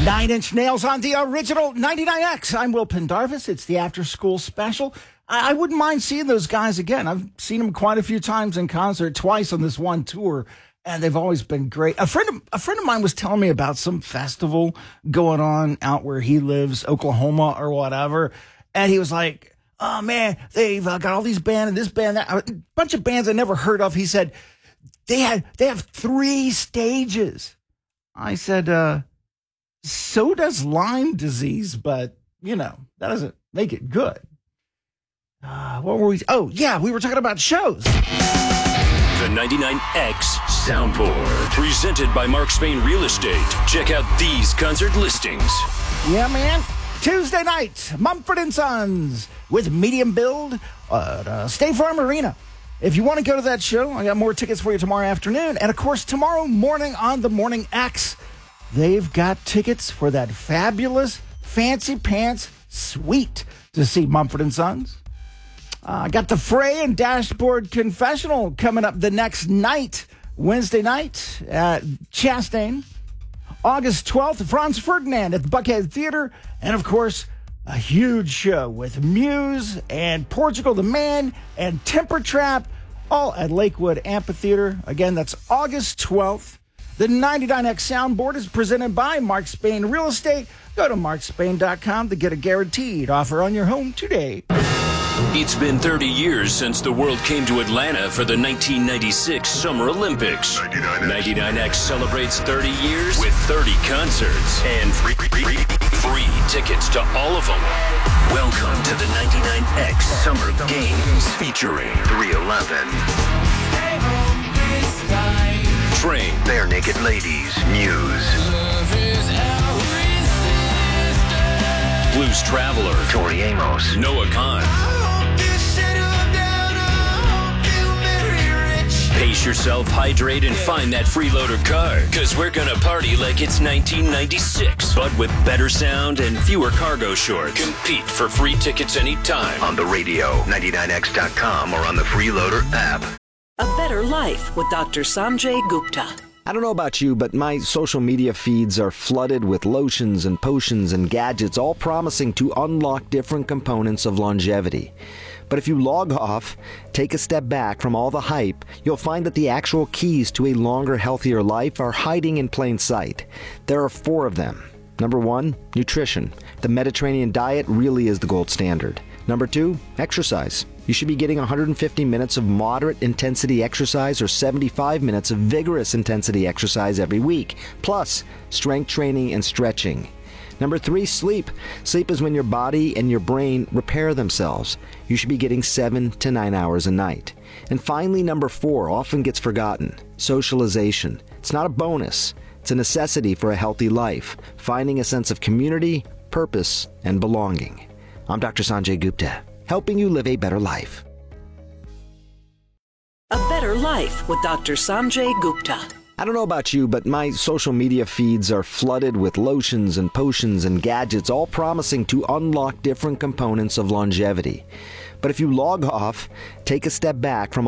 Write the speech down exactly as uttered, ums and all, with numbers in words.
Nine Inch Nails on the original ninety-nine X. I'm Will Pendarvis. It's the after school special. I, I wouldn't mind seeing those guys again. I've seen them quite a few times in concert, twice on this one tour, and they've always been great. A friend of, a friend of mine was telling me about some festival going on out where he lives, Oklahoma or whatever, and he was like, oh man, they've uh, got all these bands and this band, that, a bunch of bands I never heard of. He said, they had they have three stages. I said, uh, so does Lyme disease, but, you know, that doesn't make it good. Uh, what were we? Oh, yeah, we were talking about shows. The ninety-nine X Soundboard, presented by Mark Spain Real Estate. Check out these concert listings. Yeah, man. Tuesday night, Mumford and Sons with medium build at uh, State Farm Arena. If you want to go to that show, I got more tickets for you tomorrow afternoon. And, of course, tomorrow morning on the Morning X, they've got tickets for that fabulous Fancy Pants suite to see Mumford and Sons. I uh, got the Fray and Dashboard Confessional coming up the next night, Wednesday night at Chastain. August twelfth, Franz Ferdinand at the Buckhead Theater. And, of course, a huge show with Muse and Portugal the Man and Temper Trap, all at Lakewood Amphitheater. Again, that's August twelfth. The ninety-nine X Soundboard is presented by Mark Spain Real Estate. Go to mark spain dot com to get a guaranteed offer on your home today. It's been thirty years since the world came to Atlanta for the nineteen ninety-six Summer Olympics. ninety-nine X celebrates thirty years with thirty concerts and free, free, free, free tickets to all of them. Welcome to the ninety-nine X Summer Games featuring three eleven, Train, Bare Naked Ladies, Muse, Blues Traveler, Tori Amos, Noah Kahn. Pace yourself, hydrate, and find that freeloader car, because we're going to party like it's nineteen ninety-six, but with better sound and fewer cargo shorts. Compete for free tickets anytime. On the radio, ninety-nine X dot com, or on the Freeloader app. A Better Life with Doctor Sanjay Gupta. I don't know about you, but my social media feeds are flooded with lotions and potions and gadgets, all promising to unlock different components of longevity. But if you log off, take a step back from all the hype, you'll find that the actual keys to a longer, healthier life are hiding in plain sight. There are four of them. Number one, nutrition. The Mediterranean diet really is the gold standard. Number two, exercise. You should be getting one hundred fifty minutes of moderate intensity exercise or seventy-five minutes of vigorous intensity exercise every week, plus strength training and stretching. Number three, sleep. Sleep is when your body and your brain repair themselves. You should be getting seven to nine hours a night. And finally, number four, often gets forgotten, socialization. It's not a bonus. It's a necessity for a healthy life, finding a sense of community, purpose, and belonging. I'm Doctor Sanjay Gupta, helping you live a better life. A Better Life with Doctor Sanjay Gupta. I don't know about you, but my social media feeds are flooded with lotions and potions and gadgets, all promising to unlock different components of longevity. But if you log off, take a step back from